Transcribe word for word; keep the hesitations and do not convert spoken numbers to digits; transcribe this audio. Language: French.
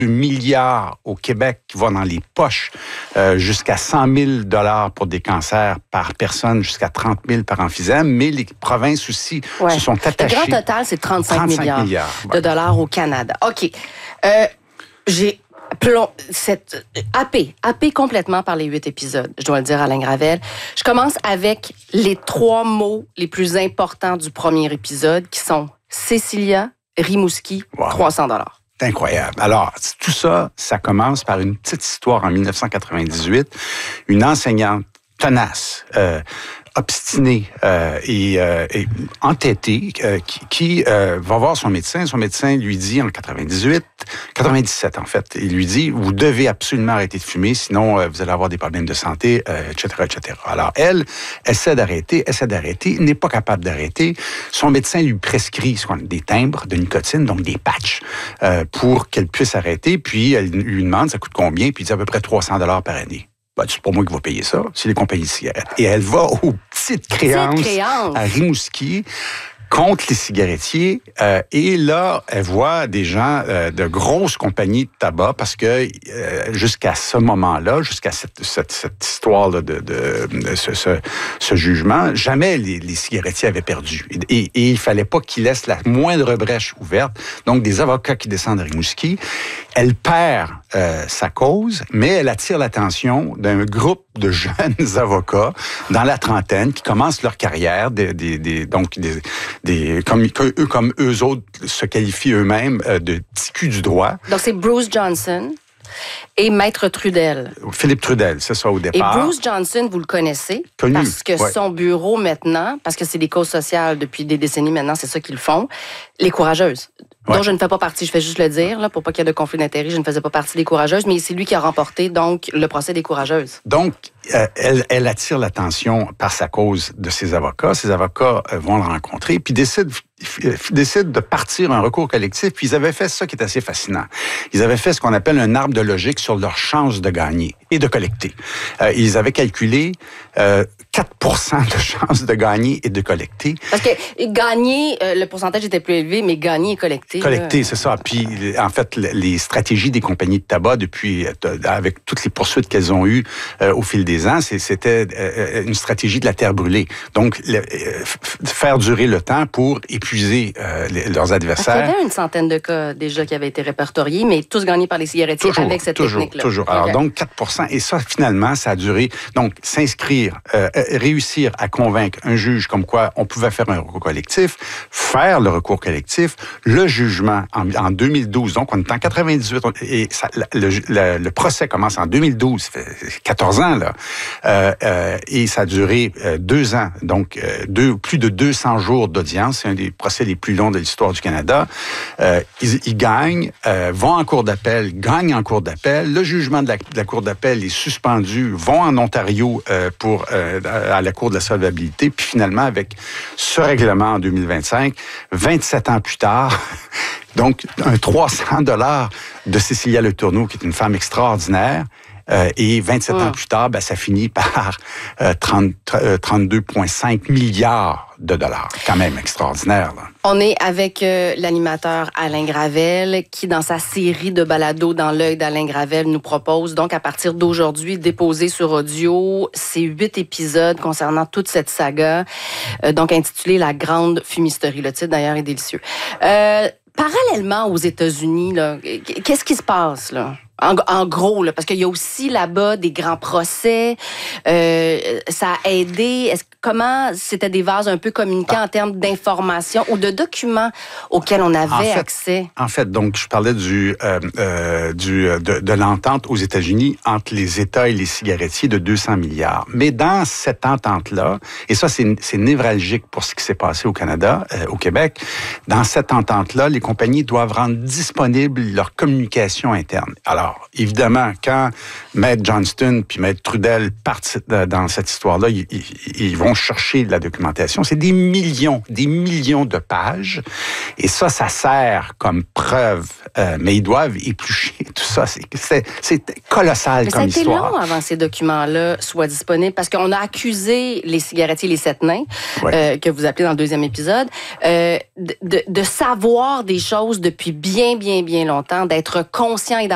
milliards au Québec qui vont dans les poches, euh, jusqu'à cent mille dollars pour des cancers par personne, jusqu'à trente mille par emphysème, mais les provinces aussi ouais. se sont attachées. Le grand total, c'est trente-cinq milliards, milliards de ouais. dollars au Canada. OK. Euh, j'ai plomb, cette, happé, happé complètement par les huit épisodes, je dois le dire, Alain Gravel. Je commence avec les trois mots les plus importants du premier épisode, qui sont Cécilia Rimouski, wow. trois cents dollars. C'est incroyable. Alors, tout ça, ça commence par une petite histoire en dix-neuf cent quatre-vingt-dix-huit. Une enseignante tenace, euh, obstinée euh, et, euh, et entêtée euh, qui, qui euh, va voir son médecin. Son médecin lui dit en quatre-vingt-dix-huit, quatre-vingt-dix-sept en fait, il lui dit, vous devez absolument arrêter de fumer, sinon euh, vous allez avoir des problèmes de santé, euh, et cetera, et cetera. Alors elle essaie d'arrêter, essaie d'arrêter, n'est pas capable d'arrêter. Son médecin lui prescrit ce qu'on a, des timbres de nicotine, donc des patchs, euh, pour qu'elle puisse arrêter. Puis elle lui demande, ça coûte combien? Puis il dit à peu près trois cents dollars par année. Ben, c'est pas moi qui va payer ça, c'est les compagnies de cigarettes. Et elle va aux petites créances, Petite créance. à Rimouski contre les cigarettiers. Euh, et là, elle voit des gens euh, de grosses compagnies de tabac parce que euh, jusqu'à ce moment-là, jusqu'à cette, cette, cette histoire de, de, de ce, ce, ce jugement, jamais les, les cigarettiers avaient perdu. Et, et il fallait pas qu'ils laissent la moindre brèche ouverte. Donc, des avocats qui descendent à Rimouski. Elle perd euh, sa cause, mais elle attire l'attention d'un groupe de jeunes avocats dans la trentaine qui commencent leur carrière, des, des, des, donc des, des comme, eux, comme eux autres se qualifient eux-mêmes euh, de petits culs du droit. Donc c'est Bruce Johnson et Maître Trudel. Philippe Trudel, c'est ça au départ. Et Bruce Johnson, vous le connaissez, Connu, parce que ouais. son bureau maintenant, parce que c'est des causes sociales depuis des décennies maintenant, c'est ça qu'ils font, les Courageuses. Ouais. dont je ne fais pas partie, je fais juste le dire, là, pour pas qu'il y ait de conflit d'intérêt, je ne faisais pas partie des Courageuses, mais c'est lui qui a remporté, donc, le procès des Courageuses. Donc, euh, elle, elle attire l'attention par sa cause de ses avocats. Ses avocats euh, vont le rencontrer, puis décident, décident de partir un recours collectif, puis ils avaient fait ça qui est assez fascinant. Ils avaient fait ce qu'on appelle un arbre de logique sur leur chance de gagner et de collecter. Euh, ils avaient calculé euh, quatre pour cent de chances de gagner et de collecter. Parce que gagner, euh, le pourcentage était plus élevé, mais gagner et collecter... Collecter, là... c'est ça. Puis, en fait, les stratégies des compagnies de tabac, depuis, avec toutes les poursuites qu'elles ont eues euh, au fil des ans, c'était euh, une stratégie de la terre brûlée. Donc, le, euh, faire durer le temps pour épuiser euh, les, leurs adversaires. Parce qu'il y avait une centaine de cas déjà qui avaient été répertoriés, mais tous gagnés par les cigarettiers toujours, avec cette toujours, technique-là. Toujours, toujours. Okay. Alors, donc, quatre pour cent. Et ça, finalement, ça a duré. Donc, s'inscrire, euh, réussir à convaincre un juge comme quoi on pouvait faire un recours collectif, faire le recours collectif, le jugement en, en deux mille douze, donc on est en quatre-vingt-dix-huit, et ça, le, le, le procès commence en deux mille douze, ça fait quatorze ans, là, euh, euh, et ça a duré euh, deux ans, donc euh, deux, plus de deux cents jours d'audience, c'est un des procès les plus longs de l'histoire du Canada. Euh, ils, ils gagnent, euh, vont en cour d'appel, gagnent en cour d'appel, le jugement de la, de la cour d'appel est suspendu, vont en Ontario euh, pour euh, à la cour de la solvabilité, puis finalement, avec ce règlement en deux mille vingt-cinq, vingt-sept ans plus tard, donc un trois cents dollars de Cécilia Le Tourneau, qui est une femme extraordinaire, euh, et vingt-sept mmh. ans plus tard, ben, ça finit par euh, trente, euh, trente-deux virgule cinq milliards de dollars. Quand même extraordinaire, là. On est avec euh, l'animateur Alain Gravel, qui, dans sa série de balados Dans l'œil d'Alain Gravel, nous propose, donc, à partir d'aujourd'hui, déposer sur audio ces huit épisodes concernant toute cette saga, euh, donc intitulé La Grande Fumisterie. Le titre, d'ailleurs, est délicieux. Euh, parallèlement aux États-Unis, là, qu'est-ce qui se passe, là? En, en gros, là, parce qu'il y a aussi là-bas des grands procès. Euh, ça a aidé. Est-ce, comment c'était des vases un peu communicants ah. en termes d'informations ou de documents auxquels on avait en fait, accès? En fait, donc, je parlais du, euh, euh, du, de, de l'entente aux États-Unis entre les États et les cigarettiers de deux cents milliards. Mais dans cette entente-là, et ça, c'est, c'est névralgique pour ce qui s'est passé au Canada, euh, au Québec, dans cette entente-là, les compagnies doivent rendre disponible leur communication interne. Alors, évidemment, quand Maître Johnston puis Maître Trudel partent dans cette histoire-là, ils, ils, ils vont chercher de la documentation. C'est des millions, des millions de pages. Et ça, ça sert comme preuve. Euh, mais ils doivent éplucher tout ça. C'est, c'est, c'est colossal mais comme histoire. Ça a été long avant que ces documents-là soient disponibles parce qu'on a accusé les cigarettiers, les sept nains, ouais. euh, que vous appelez dans le deuxième épisode, euh, de, de, de savoir des choses depuis bien, bien, bien longtemps, d'être conscients et